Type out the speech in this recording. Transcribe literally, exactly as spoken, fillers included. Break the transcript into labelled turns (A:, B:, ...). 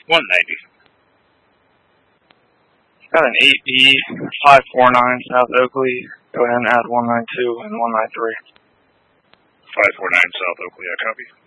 A: one ninety.
B: Got an eight B, five four nine South Oakley. Go ahead and add one nine two and one nine three.
A: five four nine South Oakley, I copy.